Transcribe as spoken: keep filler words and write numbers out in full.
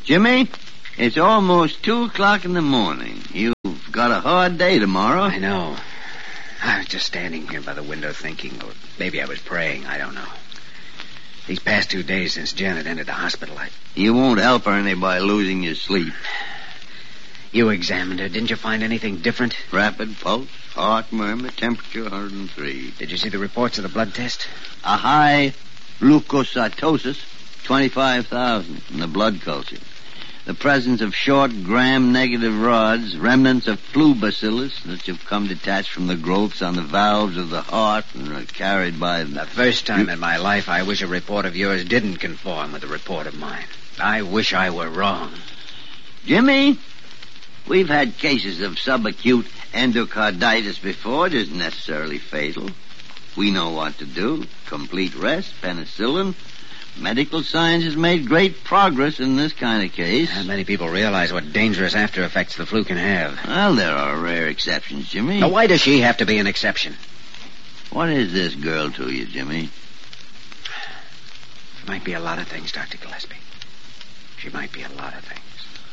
Jimmy, it's almost two o'clock in the morning. You've got a hard day tomorrow. I know. I was just standing here by the window thinking, or maybe I was praying, I don't know. These past two days since Janet entered the hospital, I... You won't help her any by losing your sleep. You examined her. Didn't you find anything different? Rapid pulse, heart murmur, temperature one hundred three. Did you see the reports of the blood test? A high leukocytosis, twenty-five thousand in the blood culture. The presence of short gram-negative rods, remnants of flu bacillus that have come detached from the growths on the valves of the heart and are carried by... The first time in my life I wish a report of yours didn't conform with a report of mine. I wish I were wrong. Jimmy, we've had cases of subacute endocarditis before. It isn't necessarily fatal. We know what to do. Complete rest, penicillin. Medical science has made great progress in this kind of case. Not many people realize what dangerous after effects the flu can have. Well, there are rare exceptions, Jimmy. Now, why does she have to be an exception? What is this girl to you, Jimmy? She might be a lot of things, Doctor Gillespie. She might be a lot of things.